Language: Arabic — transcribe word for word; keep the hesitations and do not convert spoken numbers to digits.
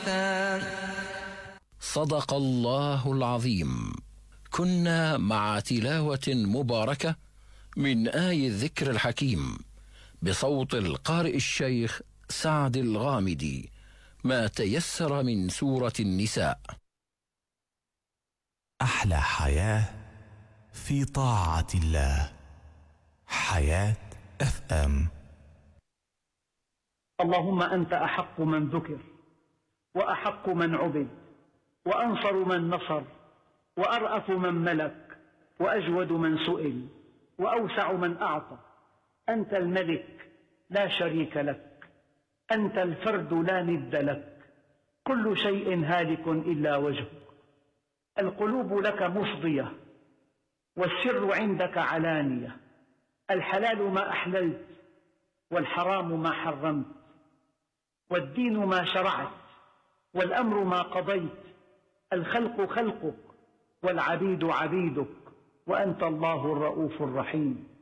صدق الله العظيم. كنا مع تلاوة مباركة من آي الذكر الحكيم بصوت القارئ الشيخ سعد الغامدي، ما تيسر من سورة النساء. أحلى حياة في طاعة الله. حياة اف ام. اللهم أنت أحق من ذكر، وأحق من عبد، وأنصر من نصر، وأرأف من ملك، وأجود من سئل، وأوسع من أعطى. أنت الملك لا شريك لك، أنت الفرد لا ند لك، كل شيء هالك إلا وجهك. القلوب لك مفضية، والسر عندك علانية. الحلال ما أحللت، والحرام ما حرمت، والدين ما شرعت، والأمر ما قضيت. الخلق خلقك، والعبيد عبيدك، وأنت الله الرؤوف الرحيم.